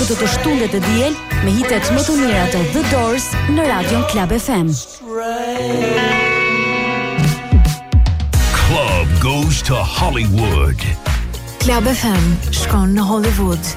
këtë të shtullet të diel me hitet më të mira të The Doors në Radion Club FM. Club goes to Hollywood. Club FM shkon në Hollywood.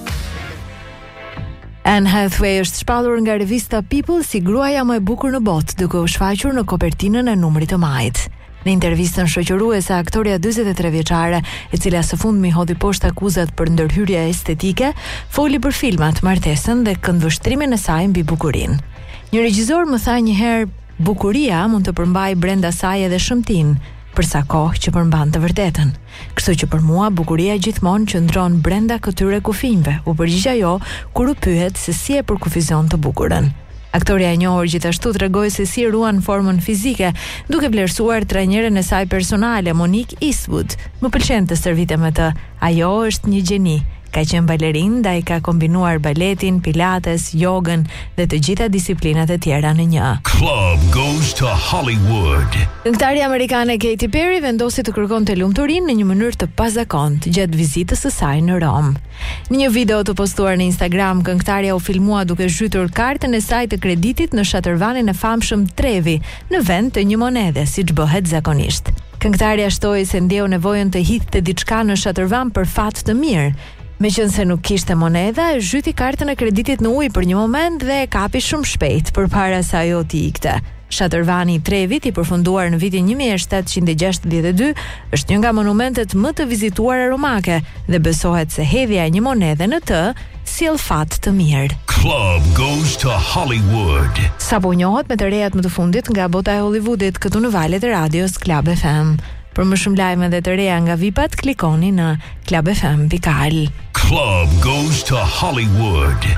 Anne Hathaway është shpallur nga revista People si gruaja më e bukur në botë, duke u shfaqur në kopertinën e numrit të majt. Në intervistën shoqëruese, aktoria 43 vjeçare, e cila së fundmi hodhi poshtë akuzat për ndërhyrje estetike, foli për filmat, martesën dhe këndvështrimin e saj mbi bukurinë. Një regjisor më tha një herë, bukuria mund të përmbajë brenda saj edhe shëmtinë, për sa kohë që përmban të vërtetën. Kështu që për mua bukuria gjithmonë qëndron brenda këtyre kufinjve, u përgjigj ajo kur u pyet se si e përkufizon të bukurën. Aktoria e njohur gjithashtu tregoi se si ruan formën fizike, duke vlerësuar trajneren e saj personale, Monique Eastwood. Më pëlqen të stërvitem me të. Ajo është një gjeni. Ka qenë balerin, da i ka kombinuar baletin, pilates, jogën dhe të gjitha disiplinat e tjera në një. Club goes to Hollywood. Këngëtarja amerikane Katy Perry vendosi të kërkonte lumturinë në një mënyrë të pazakontë gjatë vizitës së saj në Rom. Në një video të postuar në Instagram, këngëtarja u filmua duke zhytur kartën e saj të kreditit në shatërvanin e famshëm Trevi, në vend të një monede, siç bëhet zakonisht. Këngëtarja shtoi se ndjeu nevojën të hidhte diçka në shatërvan për fat të mirë. Meqense nuk kishte monedha, e zhyti kartën e kreditit në ujë për një moment dhe e kapi shumë shpejt përpara se ajo të ikte. Shatërvani i Trevit, i përfunduar në vitin 1762, është një nga monumentet më të vizituara romake dhe besohet se hedhja e një monedhe në të sjell fat të mirë. Club goes to Hollywood. Sapo njohet me të rejat më të fundit nga bota e Hollywoodit këtu në valët e radios Club FM. Për më shumë lajme dhe të reja nga vipat, klikoni në clubfm.al. Club goes to Hollywood.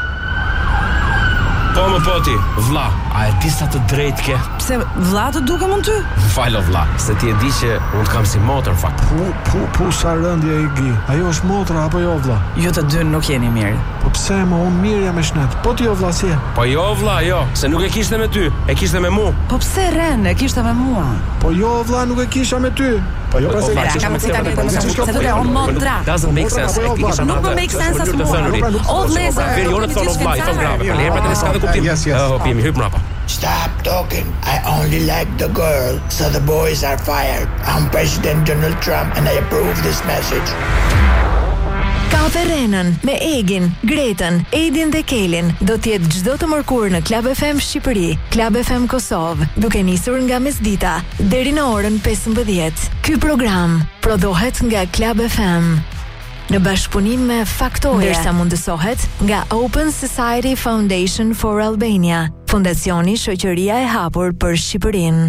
Po më poti, vlla, a e di sa të drejt ke? Pse vlla të duke mund ty? Falo vlla, se ti e di që unë të kam si motor fakt. Pu sa rëndje i gi. Ajo është motra apo jo vlla? Ju të dy nuk jeni mirë. Po pse më unë mirë jam me shnet? Po ti jo vlla si e? Po jo vlla, jo, se nuk e kishte me ty, e kishte me mu. Po pse ren, e kishte me mua? Po jo vlla, nuk e kisha me ty. Po jo pse e kisha me ty. Se do të on motra. Doesn't make sense. Nuk më make sense as mua. O vlezër. Verione të thonë vlla, i thon grave. Lepra të s'ka kuptim. Yes. Hopim, hyp mrapa. Stop talking. I only like the girl, so the boys are fired. I'm President Donald Trump and I approve this message. Kafe Renën me Egin, Gretën, Edin dhe Kelin do t'jetë çdo të mërkurë në Club FM Shqipëri, Club FM Kosovë, duke nisur nga mesdita deri në orën 15. Ky program prodhohet nga Club FM në bashkëpunim me Faktoria, ndërsa mundësohet nga Open Society Foundation for Albania, fondacioni Shoqëria e Hapur për Shqipërinë.